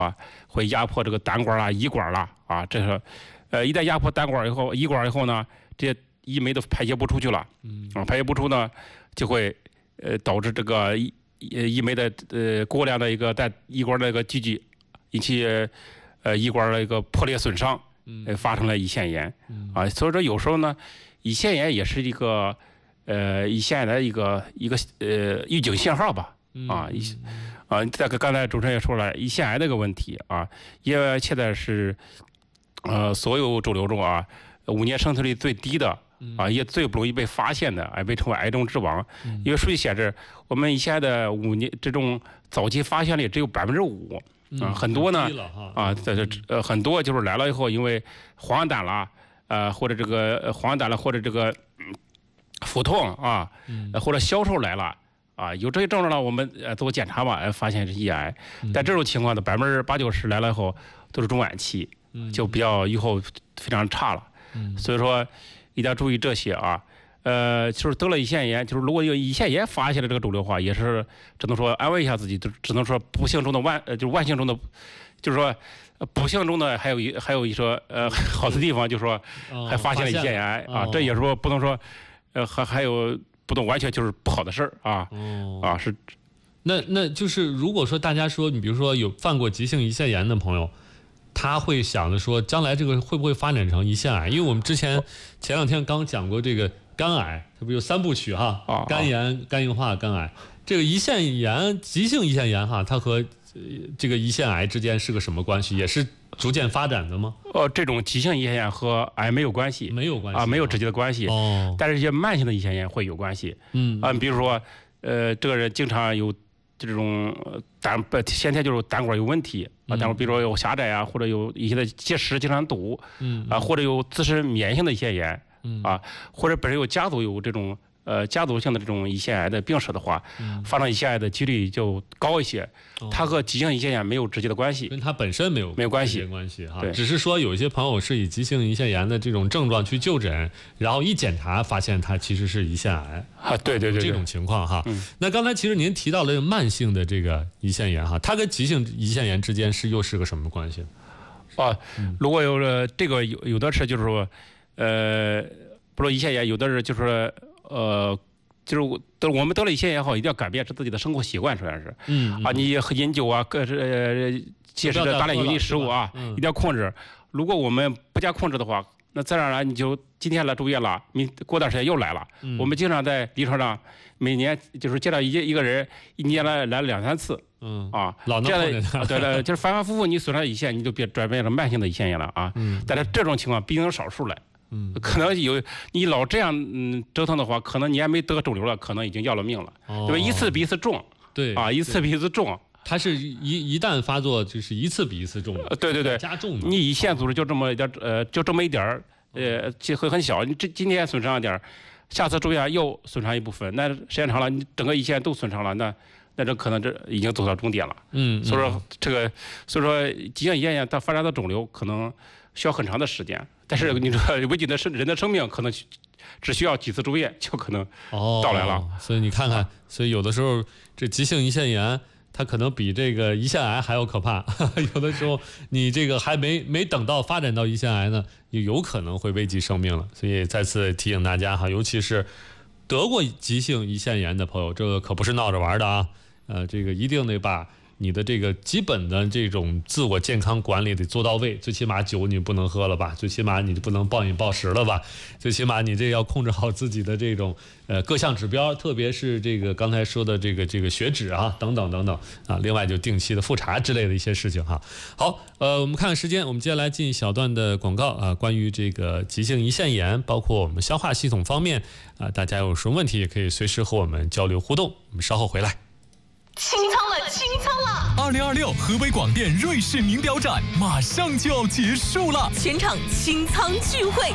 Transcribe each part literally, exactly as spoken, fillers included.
啊，会压迫这个胆管啦、胰管啦啊，这个呃一旦压迫胆管以后、胰管以后呢，这些胰酶都排泄不出去了，啊，排泄不出呢，就会呃导致这个胰胰酶的呃过量的一个在胰管的一个积聚，引起呃胰管的一个破裂损伤，呃发生了胰腺炎，啊，所以说有时候呢，胰腺炎也是一个呃胰腺炎的一个一个呃预警信号吧，啊，胰啊，这个刚才主持人也说了，胰腺癌这个问题啊，因为现在是呃所有肿瘤中啊，五年生存率最低的。啊，也最不容易被发现的，哎，被称为癌症之王。因为数据显示，我们胰腺癌的五年这种早期发现率只有百分之五啊，很多呢啊，在这呃很多就是来了以后，因为黄疸啦，呃或者这个黄疸了，或者这个腹痛啊，或者消瘦来了啊，有这些症状呢，我们呃做检查吧，哎发现是胰癌。但这种情况的百分之八九十来了以后都是中晚期，就比较预后非常差了。所以说。一定要注意这些啊，呃，就是得了胰腺炎，就是如果有胰腺炎发现了这个肿瘤的话，也是只能说安慰一下自己，就只能说不幸中的万，呃，就是万幸中的，就是说不幸中的还有一还有一说呃好的地方，就是说还发现了胰腺炎癌啊，这也是说不能说，呃还还有不能完全就是不好的事儿啊，啊是， 那那就是如果说大家说你比如说有犯过急性胰腺炎的朋友。他会想着说，将来这个会不会发展成胰腺癌？因为我们之前前两天刚讲过这个肝癌，它不有三部曲哈，肝炎、肝硬化、肝癌。这个胰腺炎、急性胰腺炎哈，它和这个胰腺癌之间是个什么关系？也是逐渐发展的吗？ 呃，这种急性胰腺炎和癌没有关系， 没有关系啊，没有直接的关系。哦，但是一些慢性的胰腺炎会有关系。嗯啊，比如说，呃，这个人经常有。这种胆不先天就是胆管有问题啊，胆管比如说有狭窄啊，或者有一些的结石经常堵，嗯啊，或者有自身免疫性的胰腺炎，嗯啊，或者本身有家族有这种呃家族性的这种胰腺癌的病史的话，发生胰腺癌的几率就高一些。它和急性胰腺炎没有直接的关系， 跟它本身没有没有关系关系哈。 对， 只是说有一些朋友是以急性胰腺炎的这种症状去就诊，然后一检查发现它其实是胰腺癌啊，对对 对, 对， 这种情况哈。嗯、那刚才其实您提到了慢性的这个胰腺炎哈，它跟急性胰腺炎之间是又是个什么关系？ 啊，如果有了这个有有的是就是说，呃，不说胰腺炎，有的是就是说呃。就是得我们得了胰腺炎后，一定要改变自己的生活习惯，首先是，嗯啊，你喝饮酒啊，各呃节食的大量油腻食物啊，一定要控制。如果我们不加控制的话，那自然而然你就今天来住院了，你过段时间又来了。我们经常在临床上每年就是见到一一个人，一年来来了两三次，嗯啊，这样的对对，就是反反复复你损伤胰腺，你就变转变成慢性的胰腺炎了啊。嗯，但是这种情况毕竟是少数来。嗯，可能有你老这样嗯折腾的话，可能你还没得肿瘤了，可能已经要了命了，哦、对吧？一次比一次重， 对啊，一次比一次重。 它是一一旦发作，就是一次比一次重， 呃、对对对， 加重。 你胰腺组织就这么一点，呃，就这么一点儿，呃，机会很小。你这今天损伤一点儿，下次住院又损伤一部分，那时间长了，你整个胰腺都损伤了，那那这可能这已经走到终点了。嗯，所以说这个，所以说急性胰腺炎它发展到肿瘤可能需要很长的时间。但是你说危及的生人的生命，可能只需要几次住院就可能到来了。 哦、所以你看看，所以有的时候这急性胰腺炎，它可能比这个胰腺癌还要可怕。有的时候你这个还没没等到发展到胰腺癌呢，也有可能会危及生命了。所以再次提醒大家哈，尤其是得过急性胰腺炎的朋友，这个可不是闹着玩的啊。呃，这个一定得把你的这个基本的这种自我健康管理得做到位，最起码酒你不能喝了吧，最起码你不能暴饮暴食了吧，最起码你这要控制好自己的这种呃各项指标，特别是这个刚才说的这个这个血脂啊等等等等啊，另外就定期的复查之类的一些事情哈。好，呃，我们看看时间，我们接下来进一小段的广告啊，关于这个急性胰腺炎，包括我们消化系统方面啊，大家有什么问题也可以随时和我们交流互动，我们稍后回来。 清仓了，清仓了！ 二零二六河北广电瑞士名表展马上就要结束了， 全场清仓聚会。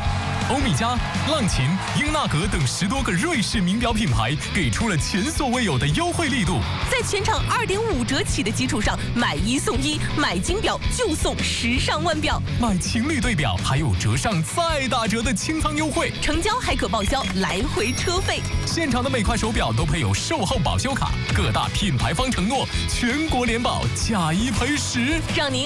欧米茄、浪琴、英纳格等十多个瑞士名表品牌给出了前所未有的优惠力度， 在全场二点五折起的基础上，买一送一，买金表就送时尚腕表， 买情侣对表还有折上再打折的清仓优惠， 成交还可报销来回车费。 现场的每块手表都配有售后保修卡，各大品牌方承诺全国联保，价一赔十， 让您